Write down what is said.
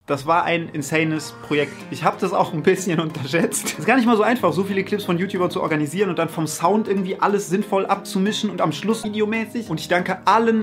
Das war ein insanes Projekt. Ich habe das auch ein bisschen unterschätzt. Es ist gar nicht mal so einfach, so viele Clips von YouTubern zu organisieren und dann vom Sound irgendwie alles sinnvoll abzumischen und am Schluss videomäßig. Und ich danke allen